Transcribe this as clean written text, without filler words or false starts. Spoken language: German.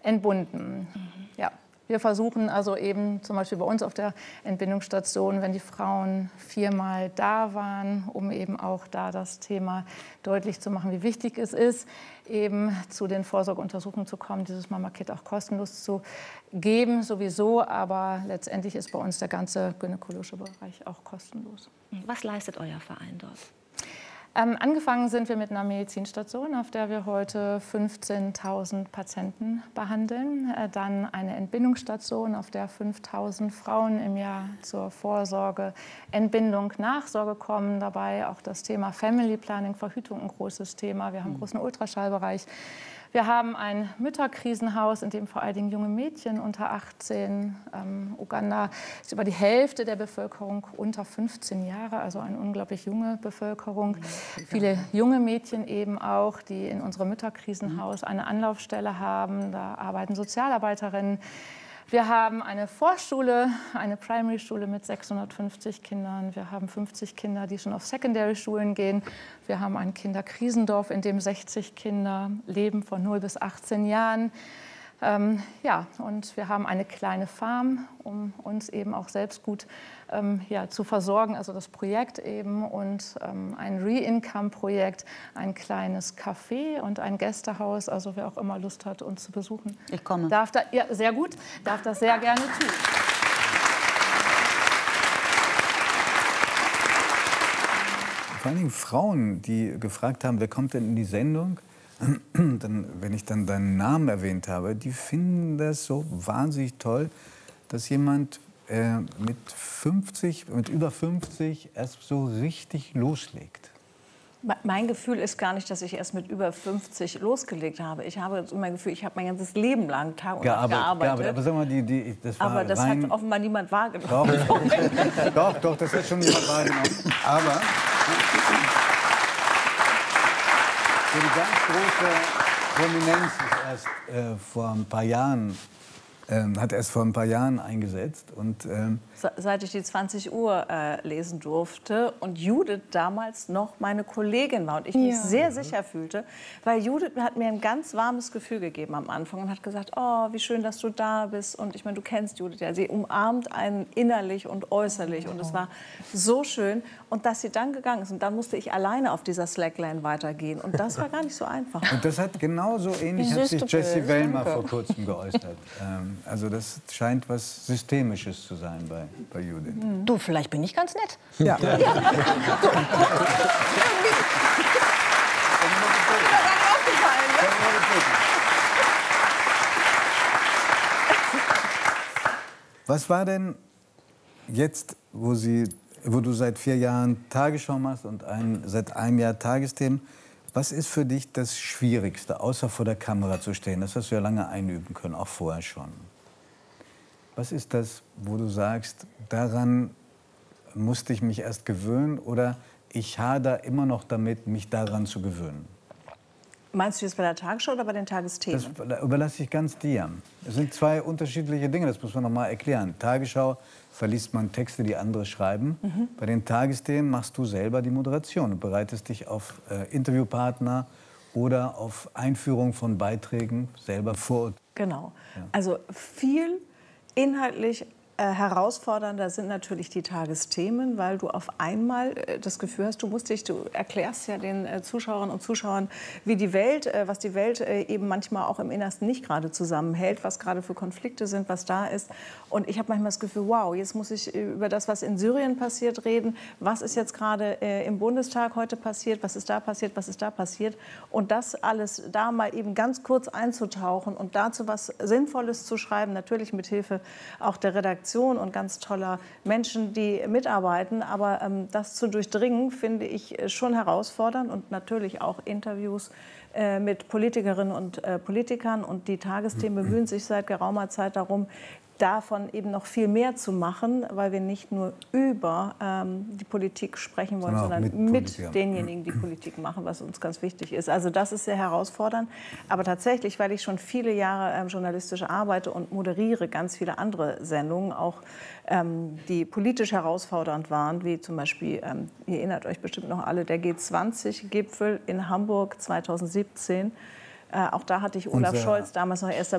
entbunden. Ja. Wir versuchen also eben zum Beispiel bei uns auf der Entbindungsstation, wenn die Frauen 4-mal da waren, um eben auch da das Thema deutlich zu machen, wie wichtig es ist, eben zu den Vorsorgeuntersuchungen zu kommen, dieses Mama-Kit auch kostenlos zu geben sowieso, aber letztendlich ist bei uns der ganze gynäkologische Bereich auch kostenlos. Was leistet euer Verein dort? Angefangen sind wir mit einer Medizinstation, auf der wir heute 15.000 Patienten behandeln. Dann eine Entbindungsstation, auf der 5.000 Frauen im Jahr zur Vorsorge, Entbindung, Nachsorge kommen. Dabei auch das Thema Family Planning, Verhütung, ein großes Thema. Wir haben einen großen Ultraschallbereich. Wir haben ein Mütterkrisenhaus, in dem vor allen Dingen junge Mädchen unter 18, Uganda ist über die Hälfte der Bevölkerung unter 15 Jahre, also eine unglaublich junge Bevölkerung. Viele junge Mädchen eben auch, die in unserem Mütterkrisenhaus eine Anlaufstelle haben. Da arbeiten Sozialarbeiterinnen. Wir haben eine Vorschule, eine Primary-Schule mit 650 Kindern. Wir haben 50 Kinder, die schon auf Secondary-Schulen gehen. Wir haben ein Kinderkrisendorf, in dem 60 Kinder leben von 0 bis 18 Jahren. Ja, und wir haben eine kleine Farm, um uns eben auch selbst gut zu versorgen, also das Projekt eben, und ein Re-Income-Projekt, ein kleines Café und ein Gästehaus, also wer auch immer Lust hat, uns zu besuchen. Ich komme. Darf da, ja, sehr gut, darf das sehr gerne tun. Vor allen Dingen Frauen, die gefragt haben, wer kommt denn in die Sendung? Wenn ich dann deinen Namen erwähnt habe, die finden das so wahnsinnig toll, dass jemand mit über 50 erst so richtig loslegt. Mein Gefühl ist gar nicht, dass ich erst mit über 50 losgelegt habe. Ich habe mein Gefühl, ich habe mein ganzes Leben lang Tag und Nacht gearbeitet. Aber sag mal, das war das rein... hat offenbar niemand wahrgenommen. Doch, das hat schon jemand wahrgenommen. Aber so die ganz große Prominenz ist erst vor ein paar Jahren, hat erst vor ein paar Jahren eingesetzt. Und, seit ich die 20 Uhr lesen durfte und Judith damals noch meine Kollegin war und ich mich sehr sicher fühlte, weil Judith hat mir ein ganz warmes Gefühl gegeben am Anfang und hat gesagt, oh, wie schön, dass du da bist. Und ich meine, du kennst Judith ja, sie umarmt einen innerlich und äußerlich und es war so schön. Und dass sie dann gegangen ist und dann musste ich alleine auf dieser Slackline weitergehen und das war gar nicht so einfach. Und das hat genauso ähnlich hat sich Jessie Wellmer vor kurzem geäußert. Also das scheint was Systemisches zu sein bei Judith. Du, vielleicht bin ich ganz nett. Ja. Was war denn jetzt, wo du seit 4 Jahren Tagesschau machst und seit einem Jahr Tagesthemen, was ist für dich das Schwierigste, außer vor der Kamera zu stehen? Das hast du ja lange einüben können, auch vorher schon. Was ist das, wo du sagst, daran musste ich mich erst gewöhnen oder ich hader immer noch damit, mich daran zu gewöhnen? Meinst du jetzt bei der Tagesschau oder bei den Tagesthemen? Das überlasse ich ganz dir. Es sind 2 unterschiedliche Dinge, das muss man noch mal erklären. Tagesschau verliest man Texte, die andere schreiben. Bei den Tagesthemen machst du selber die Moderation und bereitest dich auf Interviewpartner oder auf Einführung von Beiträgen selber vor. Genau. Ja. Also viel inhaltlich herausfordernder sind natürlich die Tagesthemen, weil du auf einmal das Gefühl hast, du erklärst ja den Zuschauerinnen und Zuschauern, wie die Welt, was die Welt eben manchmal auch im Innersten nicht gerade zusammenhält, was gerade für Konflikte sind, was da ist. Und ich habe manchmal das Gefühl, wow, jetzt muss ich über das, was in Syrien passiert, reden. Was ist jetzt gerade im Bundestag heute passiert? Was ist da passiert? Was ist da passiert? Und das alles da mal eben ganz kurz einzutauchen und dazu was Sinnvolles zu schreiben, natürlich mit Hilfe auch der Redaktion und ganz toller Menschen, die mitarbeiten. Aber das zu durchdringen, finde ich schon herausfordernd. Und natürlich auch Interviews mit Politikerinnen und Politikern. Und die Tagesthemen bemühen sich seit geraumer Zeit darum, davon eben noch viel mehr zu machen, weil wir nicht nur über die Politik sprechen wollen, sondern mit denjenigen, die Politik machen, was uns ganz wichtig ist. Also das ist sehr herausfordernd. Aber tatsächlich, weil ich schon viele Jahre journalistisch arbeite und moderiere ganz viele andere Sendungen, auch die politisch herausfordernd waren, wie zum Beispiel, ihr erinnert euch bestimmt noch alle, der G20-Gipfel in Hamburg 2017. Auch da hatte ich Olaf Scholz, damals noch erster